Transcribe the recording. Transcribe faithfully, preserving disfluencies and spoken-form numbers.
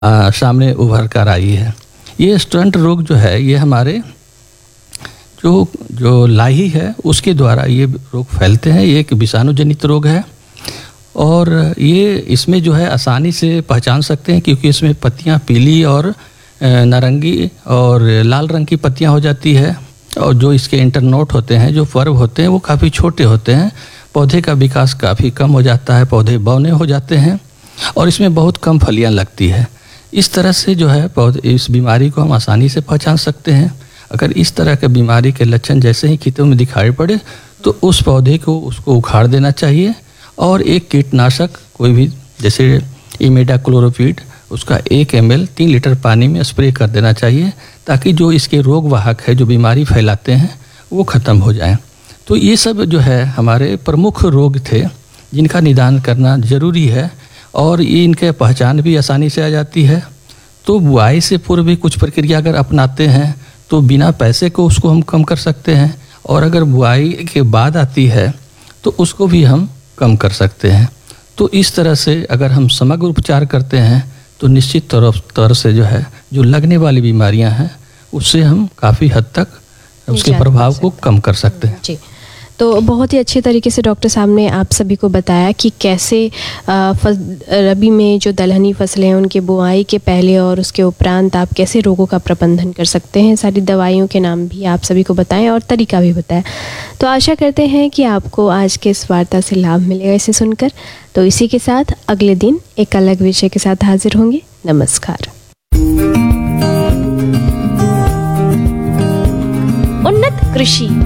आ, सामने उभर कर आई है। ये स्टंट रोग जो है ये हमारे जो जो लाही है उसके द्वारा ये रोग फैलते हैं। ये एक विषाणु जनित रोग है और ये इसमें जो है आसानी से पहचान सकते हैं क्योंकि इसमें पत्तियां पीली और नारंगी और लाल रंग की पत्तियां हो जाती है और जो इसके इंटरनोट होते हैं, जो पर्व होते हैं वो काफ़ी छोटे होते हैं। पौधे का विकास काफ़ी कम हो जाता है, पौधे बौने हो जाते हैं और इसमें बहुत कम फलियां लगती है। इस तरह से जो है पौधे इस बीमारी को हम आसानी से पहचान सकते हैं। अगर इस तरह के बीमारी के लक्षण जैसे ही खेतों में दिखाई पड़े तो उस पौधे को उसको उखाड़ देना चाहिए और एक कीटनाशक कोई भी जैसे इमिडाक्लोप्रिड उसका एक एम एल तीन लीटर पानी में स्प्रे कर देना चाहिए ताकि जो इसके रोग वाहक है जो बीमारी फैलाते हैं वो ख़त्म हो जाए। तो ये सब जो है हमारे प्रमुख रोग थे जिनका निदान करना ज़रूरी है और ये इनके पहचान भी आसानी से आ जाती है। तो बुआई से पूर्व भी कुछ प्रक्रिया अगर अपनाते हैं तो बिना पैसे को उसको हम कम कर सकते हैं और अगर बुआई के बाद आती है तो उसको भी हम कम कर सकते हैं। तो इस तरह से अगर हम समग्र उपचार करते हैं तो निश्चित तौर तौर से जो है जो लगने वाली बीमारियां हैं उससे हम काफ़ी हद तक उसके प्रभाव को कम कर सकते हैं। जी, तो बहुत ही अच्छे तरीके से डॉक्टर साहब ने आप सभी को बताया कि कैसे रबी में जो दलहनी फसलें हैं उनके बुआई के पहले और उसके उपरांत आप कैसे रोगों का प्रबंधन कर सकते हैं। सारी दवाइयों के नाम भी आप सभी को बताएं और तरीका भी बताया। तो आशा करते हैं कि आपको आज के इस वार्ता से लाभ मिलेगा इसे सुनकर। तो इसी के साथ अगले दिन एक अलग विषय के साथ हाजिर होंगे। नमस्कार। उन्नत कृषि